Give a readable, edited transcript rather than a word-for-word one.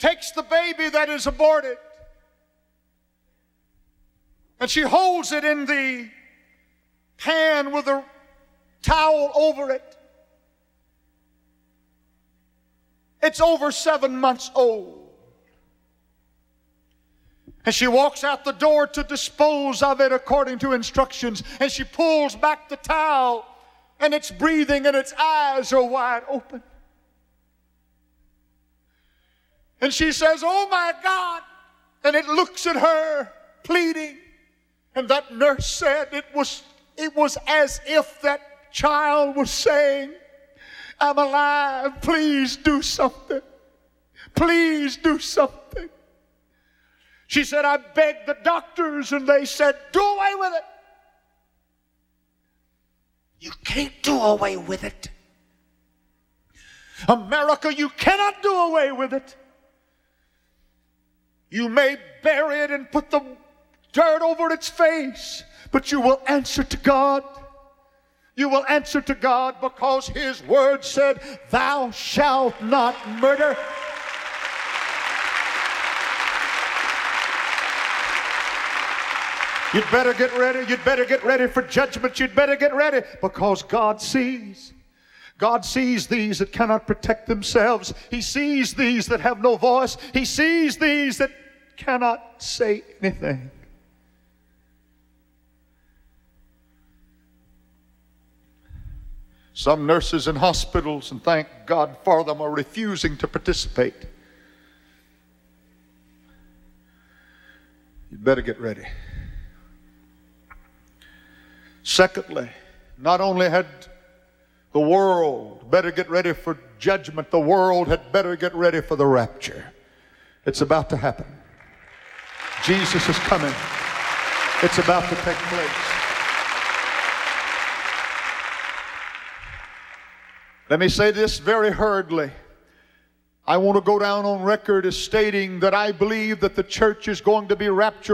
takes the baby that is aborted, and she holds it in the hand with a towel over it. It's over 7 months old. And she walks out the door to dispose of it according to instructions. And she pulls back the towel, and it's breathing and its eyes are wide open. And she says, "Oh my God." And it looks at her pleading. And that nurse said it was as if that child was saying, "I'm alive. Please do something. Please do something." She said, "I begged the doctors and they said, do away with it." You can't do away with it. America, you cannot do away with it. You may bury it and put the dirt over its face, but you will answer to God. You will answer to God, because His word said, "Thou shalt not murder." You'd better get ready. You'd better get ready for judgment. You'd better get ready, because God sees. God sees these that cannot protect themselves. He sees these that have no voice. He sees these that cannot say anything. Some nurses in hospitals, and thank God for them, are refusing to participate. You'd better get ready. Secondly, not only had the world better get ready for judgment, the world had better get ready for the rapture. It's about to happen. Jesus is coming. It's about to take place. Let me say this very hurriedly. I want to go down on record as stating that I believe that the church is going to be raptured